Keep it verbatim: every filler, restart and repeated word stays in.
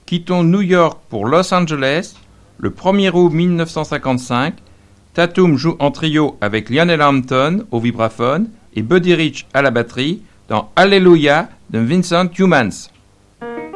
Quittons New York pour Los Angeles. Le premier août mille neuf cent cinquante-cinq, Tatum joue en trio avec Lionel Hampton au vibraphone et Buddy Rich à la batterie dans Hallelujah de Vincent Youmans.